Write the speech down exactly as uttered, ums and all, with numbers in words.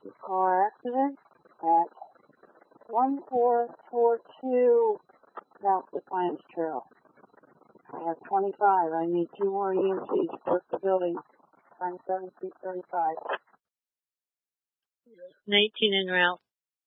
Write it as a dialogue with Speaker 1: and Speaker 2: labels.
Speaker 1: car accident at one four four two South Defiance Trail. I have twenty-five. I need two more E M Ts close to the building. Time seven feet thirty-five.
Speaker 2: nineteen en route.